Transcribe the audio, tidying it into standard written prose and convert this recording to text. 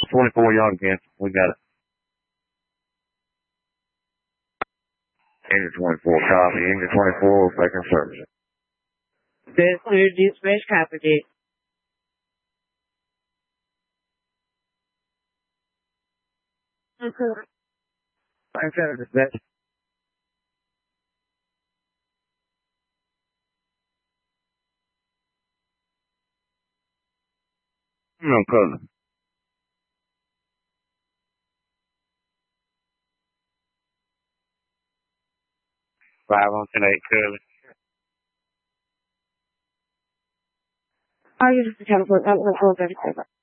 24 yard again. We got it. Engine 24, copy. Engine 24, back in service. Good, clear, dispatch, copy, Dick. Okay. Back in dispatch. No, cousin. 5 on 10-8, Curly. Are you just a telephone? I'm going to hold that.